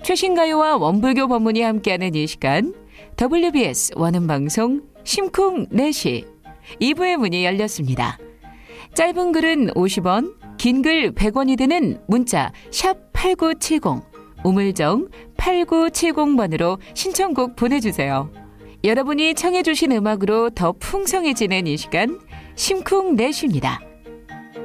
최신 가요와 원불교 법문이 함께하는 이 시간, WBS 원음방송 심쿵내시 2부의 문이 열렸습니다. 짧은 글은 50원, 긴 글 100원이 드는 문자 샵 8970, 우물정 8970번으로 신청곡 보내주세요. 여러분이 청해 주신 음악으로 더 풍성해지는 이 시간, 심쿵내시입니다.